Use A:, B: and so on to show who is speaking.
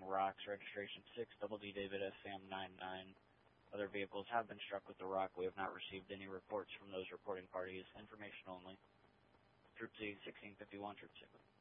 A: rocks, registration 6 Double D David SM 99. Other vehicles have been struck with the rock. We have not received any reports from those reporting parties. Information only. Troop Z 1651, Troop 6.